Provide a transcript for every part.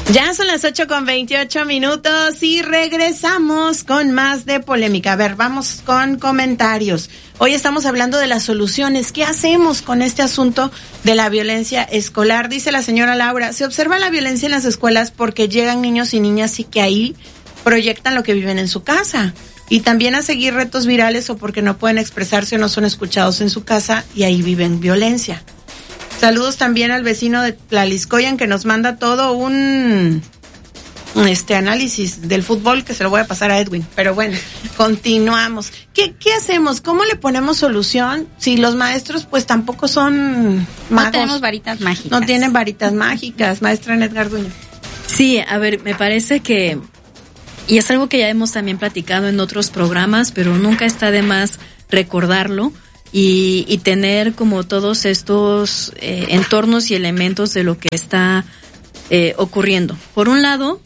Ya son las 8:28 y regresamos con más de polémica. A ver, vamos con comentarios. Hoy estamos hablando de las soluciones. ¿Qué hacemos con este asunto de la violencia escolar? Dice la señora Laura, se observa la violencia en las escuelas porque llegan niños y niñas y que ahí proyectan lo que viven en su casa. Y también a seguir retos virales o porque no pueden expresarse o no son escuchados en su casa y ahí viven violencia. Saludos también al vecino de Tlaliscoyan que nos manda todo un análisis del fútbol que se lo voy a pasar a Edwin. Pero bueno, continuamos. ¿Qué hacemos? ¿Cómo le ponemos solución? Si los maestros pues tampoco son magos. No tenemos varitas mágicas. No tienen varitas mágicas, maestra Anet Garduño. Sí, a ver, me parece que, y es algo que ya hemos también platicado en otros programas, pero nunca está de más recordarlo. Y tener como todos estos entornos y elementos de lo que está ocurriendo. Por un lado,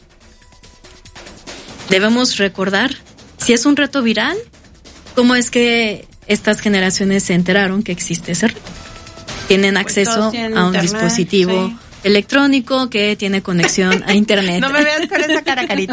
debemos recordar, si es un reto viral, cómo es que estas generaciones se enteraron que existe ese reto. Tienen acceso a un dispositivo electrónico que tiene conexión a internet. No me veas con esa cara, Carito.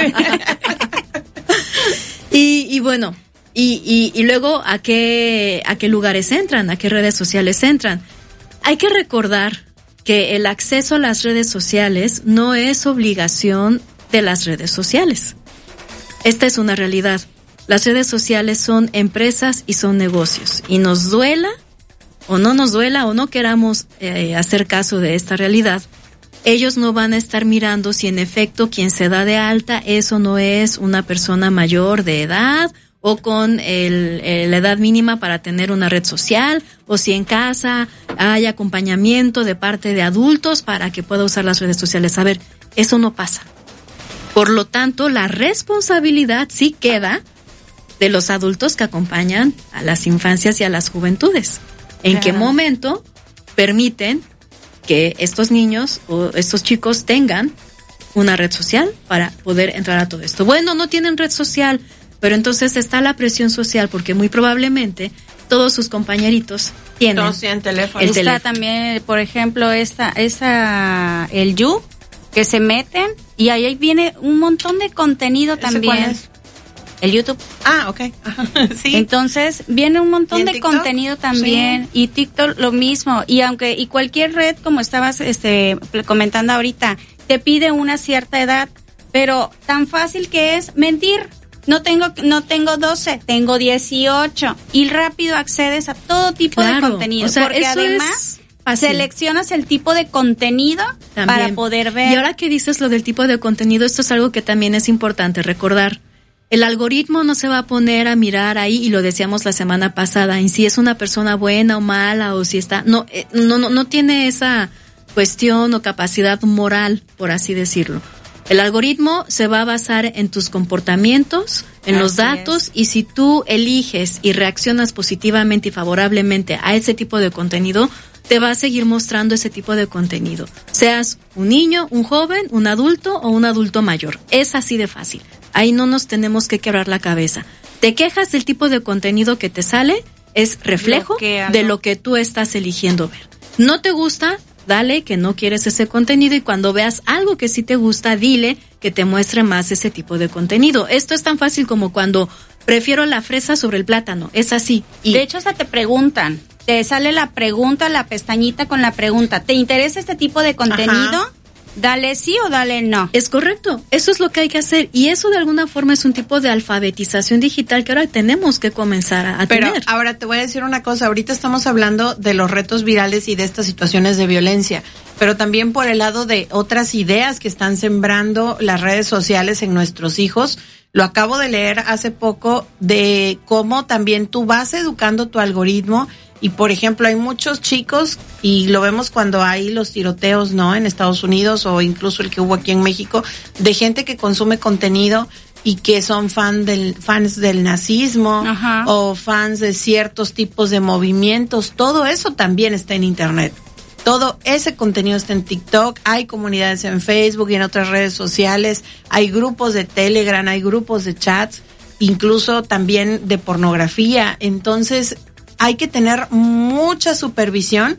Y bueno, y luego ¿a qué lugares entran? ¿A qué redes sociales entran? Hay que recordar que el acceso a las redes sociales no es obligación de las redes sociales. Esta es una realidad. Las redes sociales son empresas y son negocios. Y nos duela o no nos duela o no queramos hacer caso de esta realidad, ellos no van a estar mirando si en efecto quien se da de alta eso no es una persona mayor de edad o con la edad mínima para tener una red social, o si en casa hay acompañamiento de parte de adultos para que pueda usar las redes sociales. A ver, eso no pasa. Por lo tanto, la responsabilidad sí queda de los adultos que acompañan a las infancias y a las juventudes. ¿En qué momento permiten que estos niños o estos chicos tengan una red social para poder entrar a todo esto? Bueno, no tienen red social, pero entonces está la presión social porque muy probablemente todos sus compañeritos tienen teléfono. Está también, por ejemplo, el You, que se meten y ahí viene un montón de contenido también. ¿Cuál es? El YouTube. Ah, okay. Sí. Entonces viene un montón de TikTok? Contenido también, sí. Y TikTok lo mismo, y cualquier red, como estabas comentando ahorita, te pide una cierta edad, pero tan fácil que es mentir. No tengo 12, tengo 18 y rápido accedes a todo tipo de contenido, o sea, porque además seleccionas el tipo de contenido también para poder ver. Y ahora que dices lo del tipo de contenido, esto es algo que también es importante recordar. El algoritmo no se va a poner a mirar ahí, y lo decíamos la semana pasada, en si es una persona buena o mala, o si está, no tiene esa cuestión o capacidad moral, por así decirlo. El algoritmo se va a basar en tus comportamientos, en los datos, y si tú eliges y reaccionas positivamente y favorablemente a ese tipo de contenido, te va a seguir mostrando ese tipo de contenido. Seas un niño, un joven, un adulto o un adulto mayor. Es así de fácil. Ahí no nos tenemos que quebrar la cabeza. Te quejas del tipo de contenido que te sale, es reflejo de lo que tú estás eligiendo ver. ¿No te gusta? Dale que no quieres ese contenido, y cuando veas algo que sí te gusta, dile que te muestre más ese tipo de contenido. Esto es tan fácil como cuando prefiero la fresa sobre el plátano. Es así. Y de hecho, hasta te preguntan. Te sale la pregunta, la pestañita con la pregunta. ¿Te interesa este tipo de contenido? Ajá. Dale sí o dale no. Es correcto, eso es lo que hay que hacer, y eso de alguna forma es un tipo de alfabetización digital que ahora tenemos que comenzar a tener. Pero ahora te voy a decir una cosa, ahorita estamos hablando de los retos virales y de estas situaciones de violencia, pero también por el lado de otras ideas que están sembrando las redes sociales en nuestros hijos. Lo acabo de leer hace poco de cómo también tú vas educando tu algoritmo. Y, por ejemplo, hay muchos chicos, y lo vemos cuando hay los tiroteos, ¿no?, en Estados Unidos, o incluso el que hubo aquí en México, de gente que consume contenido y que son fans del nazismo. Ajá. O fans de ciertos tipos de movimientos. Todo eso también está en Internet. Todo ese contenido está en TikTok, hay comunidades en Facebook y en otras redes sociales, hay grupos de Telegram, hay grupos de chats, incluso también de pornografía. Entonces, hay que tener mucha supervisión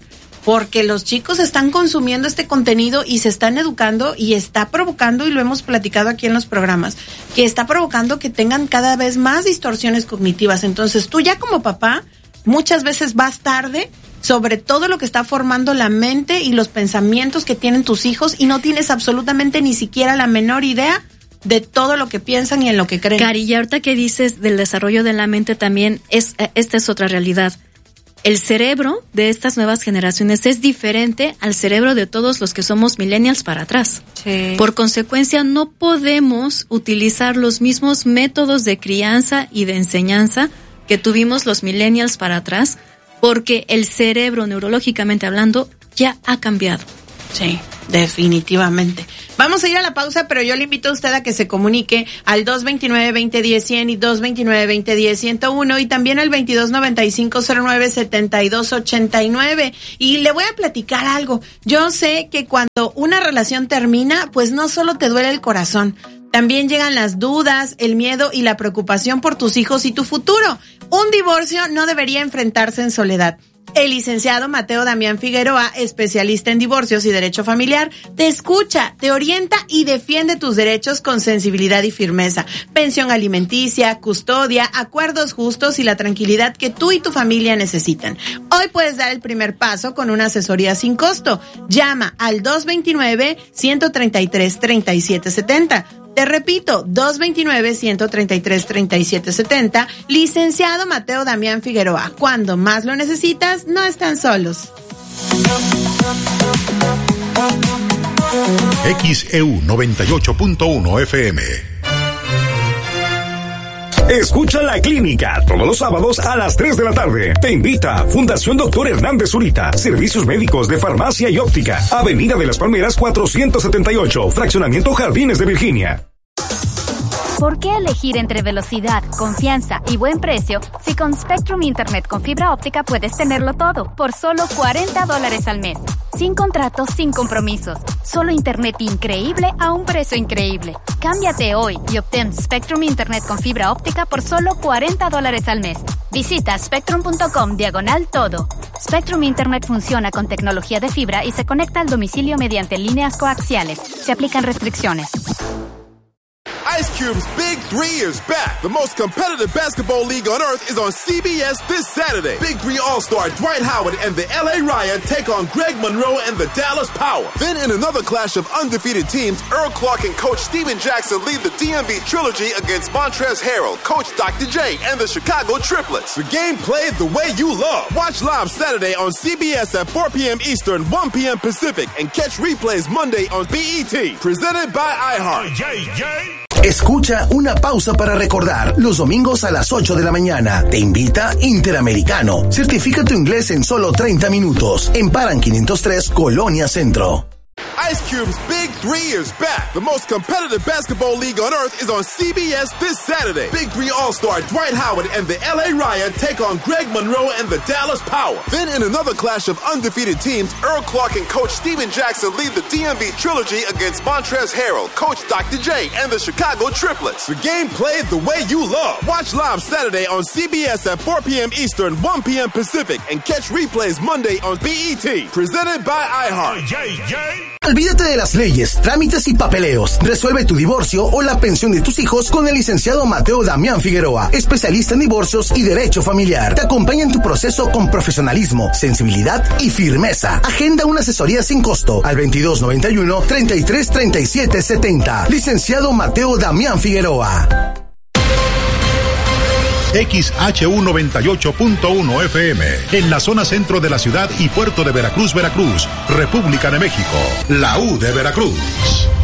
porque los chicos están consumiendo este contenido y se están educando y está provocando, y lo hemos platicado aquí en los programas, que está provocando que tengan cada vez más distorsiones cognitivas. Entonces tú ya como papá muchas veces vas tarde sobre todo lo que está formando la mente y los pensamientos que tienen tus hijos y no tienes absolutamente ni siquiera la menor idea de todo lo que piensan y en lo que creen. Cari, y ahorita que dices del desarrollo de la mente también, esta es otra realidad. El cerebro de estas nuevas generaciones es diferente al cerebro de todos los que somos millennials para atrás. Sí. Por consecuencia, no podemos utilizar los mismos métodos de crianza y de enseñanza que tuvimos los millennials para atrás, porque el cerebro, neurológicamente hablando, ya ha cambiado. Sí, definitivamente. Vamos a ir a la pausa, pero yo le invito a usted a que se comunique al 229-2010-100 y 229-2010-101 y también al 2295-09-7289. Y le voy a platicar algo. Yo sé que cuando una relación termina, pues no solo te duele el corazón, también llegan las dudas, el miedo y la preocupación por tus hijos y tu futuro. Un divorcio no debería enfrentarse en soledad. El licenciado Mateo Damián Figueroa, especialista en divorcios y derecho familiar, te escucha, te orienta y defiende tus derechos con sensibilidad y firmeza. Pensión alimenticia, custodia, acuerdos justos y la tranquilidad que tú y tu familia necesitan. Hoy puedes dar el primer paso con una asesoría sin costo. Llama al 229-133-3770. Te repito, 229-133-3770, licenciado Mateo Damián Figueroa. Cuando más lo necesitas, no están solos. XEU 98.1 FM. Escucha La Clínica todos los sábados a las 3 de la tarde. Te invita Fundación Dr. Hernández Zurita. Servicios médicos de farmacia y óptica. Avenida de las Palmeras 478. Fraccionamiento Jardines de Virginia. ¿Por qué elegir entre velocidad, confianza y buen precio si con Spectrum Internet con fibra óptica puedes tenerlo todo por solo $40 al mes? Sin contratos, sin compromisos. Solo internet increíble a un precio increíble. Cámbiate hoy y obtén Spectrum Internet con fibra óptica por solo $40 al mes. Visita spectrum.com/todo. Spectrum Internet funciona con tecnología de fibra y se conecta al domicilio mediante líneas coaxiales. Se aplican restricciones. Ice Cube's Big 3 is back. The most competitive basketball league on earth is on CBS this Saturday. Big 3 All-Star Dwight Howard and the LA Riot take on Greg Monroe and the Dallas Power. Then in another clash of undefeated teams, Earl Clark and Coach Steven Jackson lead the DMV Trilogy against Montrezl Harrell, Coach Dr. J, and the Chicago Triplets. The game played the way you love. Watch live Saturday on CBS at 4 p.m. Eastern, 1 p.m. Pacific, and catch replays Monday on BET. Presented by iHeart. Escucha Una Pausa para Recordar los domingos a las 8 de la mañana. Te invita Interamericano. Certifica tu inglés en solo 30 minutos. En Paran 503, Colonia Centro. Ice Cube's Big 3 is back. The most competitive basketball league on earth is on CBS this Saturday. Big 3 All-Star Dwight Howard and the LA Riot take on Greg Monroe and the Dallas Power. Then in another clash of undefeated teams, Earl Clark and Coach Steven Jackson lead the DMV Trilogy against Montrezl Harrell, Coach Dr. J, and the Chicago Triplets. The game played the way you love. Watch live Saturday on CBS at 4 p.m. Eastern, 1 p.m. Pacific, and catch replays Monday on BET. Presented by iHeart. Olvídate de las leyes, trámites y papeleos. Resuelve tu divorcio o la pensión de tus hijos con el licenciado Mateo Damián Figueroa, especialista en divorcios y derecho familiar. Te acompaña en tu proceso con profesionalismo, sensibilidad y firmeza. Agenda una asesoría sin costo al 2291-333770. Licenciado Mateo Damián Figueroa. XHU 98.1 FM, en la zona centro de la ciudad y puerto de Veracruz, Veracruz, República de México, la U de Veracruz.